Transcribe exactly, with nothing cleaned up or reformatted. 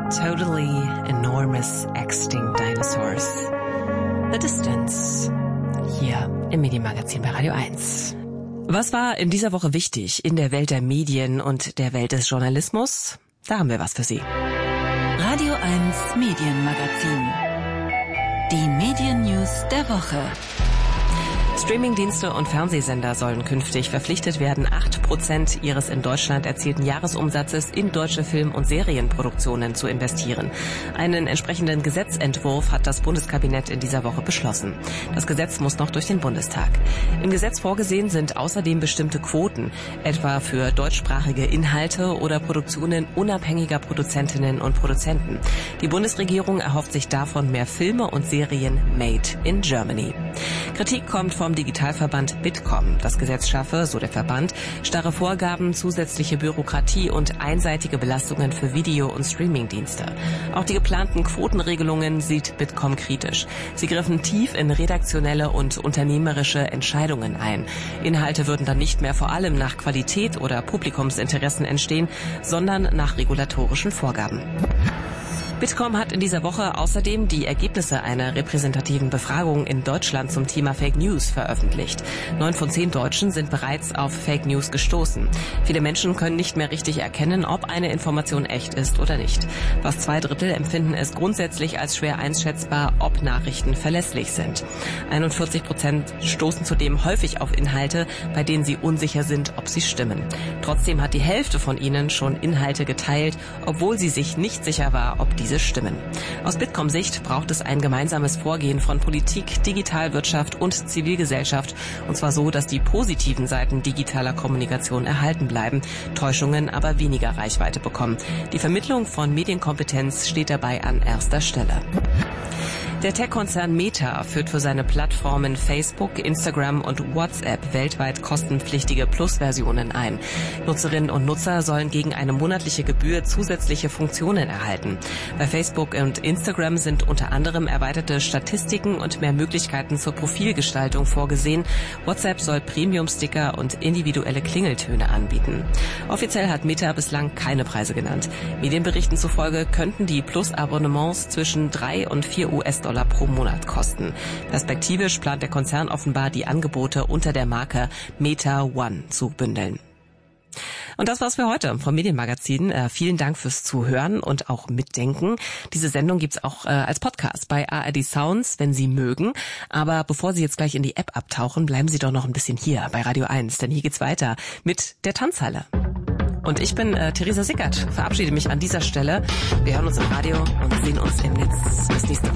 Totally enormous extinct dinosaurs. The Distance. Hier im Medienmagazin bei Radio eins. Was war in dieser Woche wichtig in der Welt der Medien und der Welt des Journalismus? Da haben wir was für Sie. Radio eins Medienmagazin. Die Medien-News der Woche. Streamingdienste und Fernsehsender sollen künftig verpflichtet werden, acht Prozent ihres in Deutschland erzielten Jahresumsatzes in deutsche Film- und Serienproduktionen zu investieren. Einen entsprechenden Gesetzentwurf hat das Bundeskabinett in dieser Woche beschlossen. Das Gesetz muss noch durch den Bundestag. Im Gesetz vorgesehen sind außerdem bestimmte Quoten, etwa für deutschsprachige Inhalte oder Produktionen unabhängiger Produzentinnen und Produzenten. Die Bundesregierung erhofft sich davon mehr Filme und Serien made in Germany. Kritik kommt vom Digitalverband Bitkom. Das Gesetz schaffe, so der Verband, starre Vorgaben, zusätzliche Bürokratie und einseitige Belastungen für Video- und Streamingdienste. Auch die geplanten Quotenregelungen sieht Bitkom kritisch. Sie griffen tief in redaktionelle und unternehmerische Entscheidungen ein. Inhalte würden dann nicht mehr vor allem nach Qualität oder Publikumsinteressen entstehen, sondern nach regulatorischen Vorgaben. Bitkom hat in dieser Woche außerdem die Ergebnisse einer repräsentativen Befragung in Deutschland zum Thema Fake News veröffentlicht. Neun von zehn Deutschen sind bereits auf Fake News gestoßen. Viele Menschen können nicht mehr richtig erkennen, ob eine Information echt ist oder nicht. Fast zwei Drittel empfinden es grundsätzlich als schwer einschätzbar, ob Nachrichten verlässlich sind. einundvierzig Prozent stoßen zudem häufig auf Inhalte, bei denen sie unsicher sind, ob sie stimmen. Trotzdem hat die Hälfte von ihnen schon Inhalte geteilt, obwohl sie sich nicht sicher war, ob die diese stimmen. Aus Bitkom-Sicht braucht es ein gemeinsames Vorgehen von Politik, Digitalwirtschaft und Zivilgesellschaft, und zwar so, dass die positiven Seiten digitaler Kommunikation erhalten bleiben, Täuschungen aber weniger Reichweite bekommen. Die Vermittlung von Medienkompetenz steht dabei an erster Stelle. Der Tech-Konzern Meta führt für seine Plattformen Facebook, Instagram und WhatsApp weltweit kostenpflichtige Plus-Versionen ein. Nutzerinnen und Nutzer sollen gegen eine monatliche Gebühr zusätzliche Funktionen erhalten. Bei Facebook und Instagram sind unter anderem erweiterte Statistiken und mehr Möglichkeiten zur Profilgestaltung vorgesehen. WhatsApp soll Premium-Sticker und individuelle Klingeltöne anbieten. Offiziell hat Meta bislang keine Preise genannt. Medienberichten zufolge könnten die Plus-Abonnements zwischen drei und vier US-Dollar pro Monat kosten. Perspektivisch plant der Konzern offenbar, die Angebote unter der Marke Meta One zu bündeln. Und das war's für heute vom Medienmagazin. Äh, vielen Dank fürs Zuhören und auch Mitdenken. Diese Sendung gibt's auch äh, als Podcast bei A R D Sounds, wenn Sie mögen. Aber bevor Sie jetzt gleich in die App abtauchen, bleiben Sie doch noch ein bisschen hier bei Radio eins, denn hier geht's weiter mit der Tanzhalle. Und ich bin äh, Theresa Sickert, verabschiede mich an dieser Stelle. Wir hören uns im Radio und sehen uns im Netz. Bis nächste Woche.